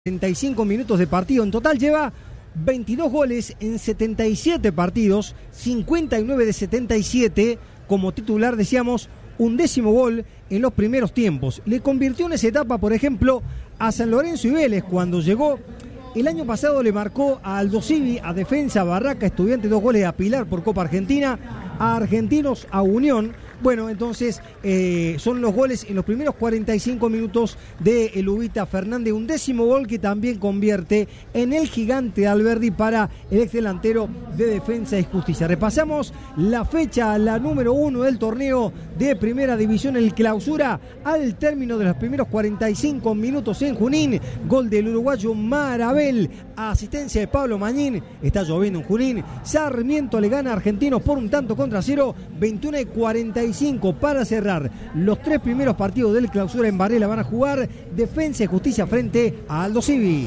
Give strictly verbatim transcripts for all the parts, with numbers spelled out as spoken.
setenta y cinco minutos de partido. En total lleva veintidós goles en setenta y siete partidos, cincuenta y nueve de setenta y siete. Como titular, decíamos, un décimo gol en los primeros tiempos. Le convirtió en esa etapa, por ejemplo, a San Lorenzo y Vélez cuando llegó. El año pasado le marcó a Aldosivi, a Defensa, Barraca, Estudiantes, dos goles a Pilar por Copa Argentina, a Argentinos, a Unión. Bueno, entonces eh, son los goles en los primeros cuarenta y cinco minutos de el Ubita Fernández. Un décimo gol que también convierte en el gigante Alberdi para el ex delantero de Defensa y Justicia. Repasamos la fecha, la número uno del torneo de Primera División, el Clausura, al término de los primeros cuarenta y cinco minutos en Junín. Gol del uruguayo Marabel, asistencia de Pablo Mañín. Está lloviendo en Junín. Sarmiento le gana a Argentinos por un tanto contra cero, veintiuno y cuarenta y cinco para cerrar los tres primeros partidos del Clausura. En Varela van a jugar Defensa y Justicia frente a Aldosivi.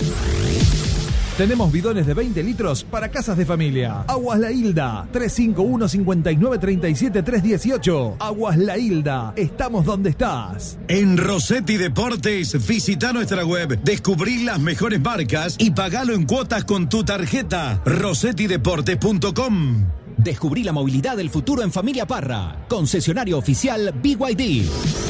Tenemos bidones de veinte litros para casas de familia. Aguas La Hilda, tres cinco uno, cinco nueve tres siete, tres uno ocho. Aguas La Hilda, estamos donde estás. En Rossetti Deportes, visita nuestra web, descubrí las mejores marcas y pagalo en cuotas con tu tarjeta. rossetti deportes punto com. Descubrí la movilidad del futuro en Familia Parra. Concesionario oficial B Y D.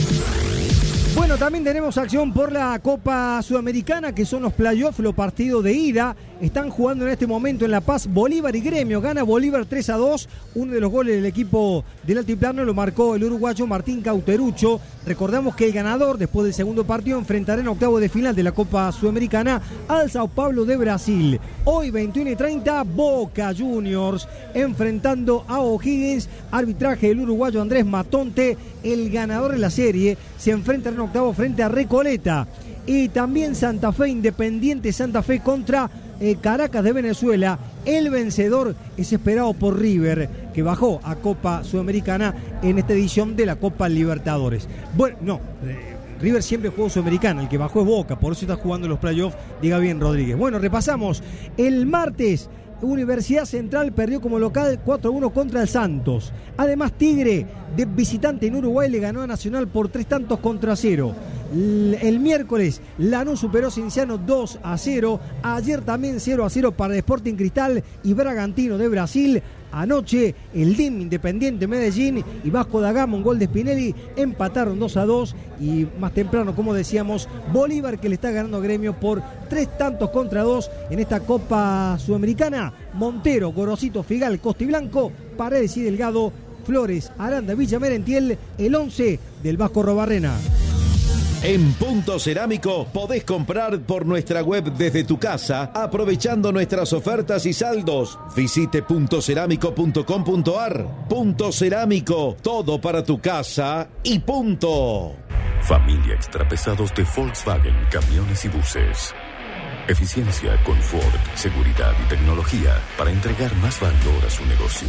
Bueno, también tenemos acción por la Copa Sudamericana, que son los playoffs, los partidos de ida. Están jugando en este momento en La Paz Bolívar y Gremio. Gana Bolívar tres a dos. Uno de los goles del equipo del Altiplano lo marcó el uruguayo Martín Cauterucho. Recordamos que el ganador, después del segundo partido, enfrentará en octavo de final de la Copa Sudamericana al Sao Paulo de Brasil. Hoy, veintiuno y treinta, Boca Juniors enfrentando a O'Higgins. Arbitraje del uruguayo Andrés Matonte. El ganador de la serie se enfrenta en octavo frente a Recoleta. Y también Santa Fe, Independiente Santa Fe contra eh, Caracas de Venezuela. El vencedor es esperado por River, que bajó a Copa Sudamericana en esta edición de la Copa Libertadores. Bueno, no, eh, River siempre jugó Sudamericana, el que bajó es Boca, por eso está jugando los playoffs, diga bien Rodríguez. Bueno, repasamos. El martes, Universidad Central perdió como local cuatro a uno contra el Santos. Además, Tigre, de visitante en Uruguay, le ganó a Nacional por tres tantos contra cero. El miércoles, Lanús superó a Cienciano dos a cero. Ayer también cero a cero para Sporting Cristal y Bragantino de Brasil. Anoche, el D I M Independiente Medellín y Vasco da Gama, un gol de Spinelli, empataron dos a dos. Y más temprano, como decíamos, Bolívar, que le está ganando a Gremio por tres tantos contra dos en esta Copa Sudamericana. Montero, Gorosito, Figal, Costa y Blanco, Paredes y Delgado, Flores, Aranda, Villa Merentiel, el once del Vasco Robarrena. En Punto Cerámico podés comprar por nuestra web desde tu casa, aprovechando nuestras ofertas y saldos. Visite punto cerámico punto com punto ar. Punto Cerámico, todo para tu casa y punto. Familia Extrapesados de Volkswagen Camiones y Buses. Eficiencia, confort, seguridad y tecnología para entregar más valor a su negocio.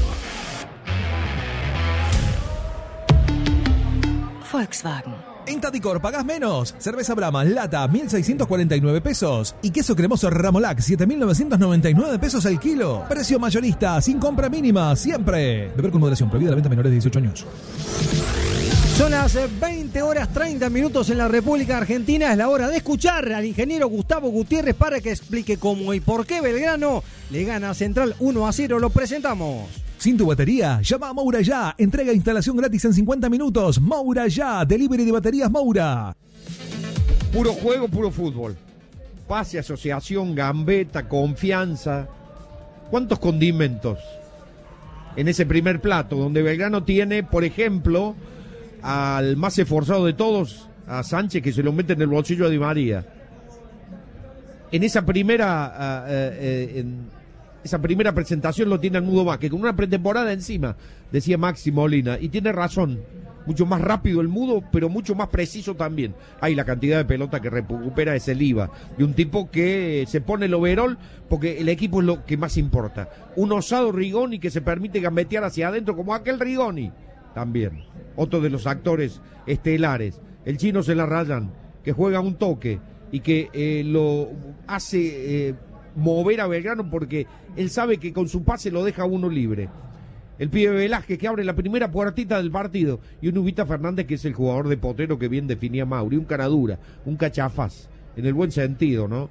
Volkswagen. En Taticor pagás menos. Cerveza Brahma, lata, mil seiscientos cuarenta y nueve pesos. Y queso cremoso Ramolac, siete mil novecientos noventa y nueve pesos al kilo. Precio mayorista, sin compra mínima, siempre. Beber con moderación, prohibida la venta a menores de dieciocho años. Son las veinte horas treinta minutos en la República Argentina. Es la hora de escuchar al ingeniero Gustavo Gutiérrez para que explique cómo y por qué Belgrano le gana a Central uno a cero. Lo presentamos. Sin tu batería, llama a Moura Ya. Entrega e instalación gratis en cincuenta minutos. Moura Ya, delivery de baterías Moura. Puro juego, puro fútbol. Pase, asociación, gambeta, confianza. ¿Cuántos condimentos en ese primer plato? Donde Belgrano tiene, por ejemplo, al más esforzado de todos, a Sánchez, que se lo mete en el bolsillo a Di María. En esa primera... Uh, uh, uh, en, Esa primera presentación lo tiene el Mudo Vázquez, con una pretemporada encima, decía Maxi Molina, y tiene razón, mucho más rápido el Mudo, pero mucho más preciso también. Hay la cantidad de pelota que recupera es el I V A, de un tipo que se pone el overall, porque el equipo es lo que más importa. Un osado Rigoni que se permite gambetear hacia adentro, como aquel Rigoni, también. Otro de los actores estelares. El chino se la rayan, que juega un toque, y que eh, lo hace... Eh, mover a Belgrano porque él sabe que con su pase lo deja uno libre. El pibe Velázquez que abre la primera puertita del partido y un Ubita Fernández que es el jugador de potero que bien definía Mauri, un caradura, un cachafaz, en el buen sentido, ¿no?